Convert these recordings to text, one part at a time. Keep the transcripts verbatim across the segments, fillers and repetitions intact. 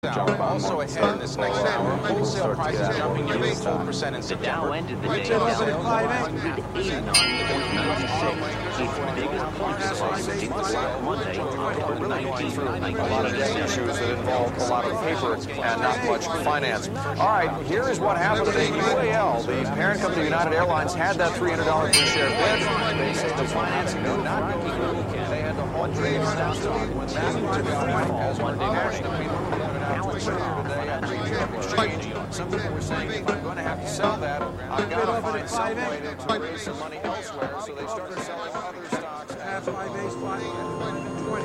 Also ahead in this next hour, wholesale prices jumping nearly four percent in September. The Dow ended the day down one hundred eighty-nine point nine six, its biggest plunge since Monday, October nineteenth. A lot of debt issues that involve a lot of paper and not much finance. All right, here is what happened at U A L. The parent company United Airlines had that three hundred dollars per share bid. They said the financing did not go through. They had to halt trading stock when that was as Monday morning. Some people were saying, if I'm going to have to sell that, I've got to find some way to raise some money elsewhere. So they started selling other stocks. Half my base buying at twenty.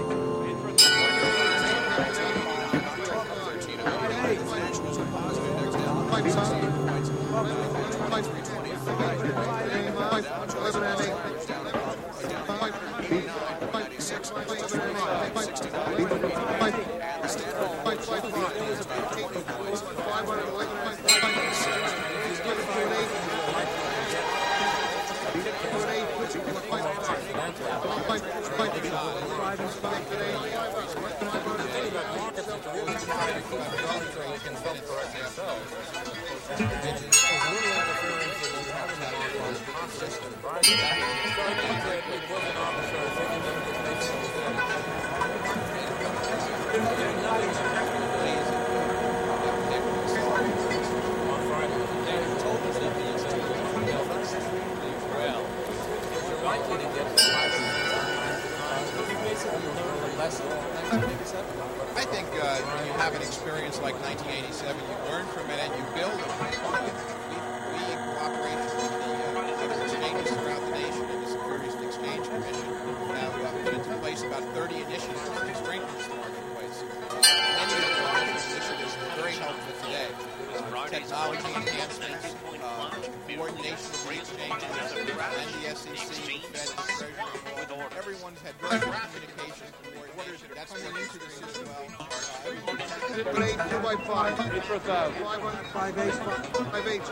I think uh, when you have an experience like nineteen eighty-seven, you learn from it and you build it. We, we in cooperation with the uh, other exchanges throughout the nation and the Securities and Exchange Commission have uh, put into place about thirty initiatives to strengthen this marketplace. Many of those initiatives are very helpful today. Uh, technology enhancements, uh, coordination of the exchanges, and the S E C, the Fed, the Treasury. Everyone's had very good communication. That's coming into the system. Eight, two by five. Eight for a thousand. Five hundred, five eight, five eight.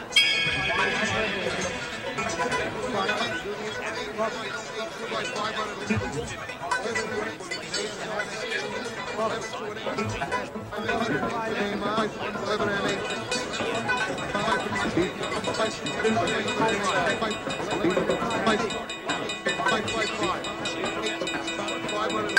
Two by five hundred. Eleven and eight. Five, five, five. Five hundred.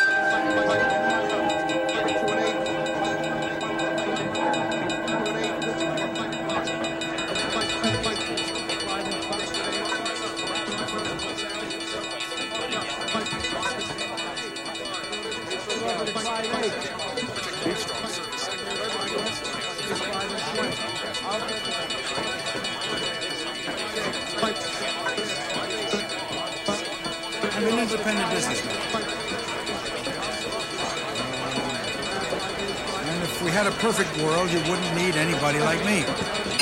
I'm an independent businessman. And if we had a perfect world, you wouldn't need anybody like me.